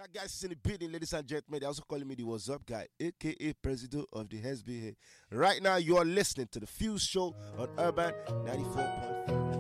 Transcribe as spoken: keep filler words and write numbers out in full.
That guy's in the building, ladies and gentlemen. They also calling me the What's Up guy, aka President of the H S B. Right now, you are listening to the Fuse Show on Urban ninety-four point five.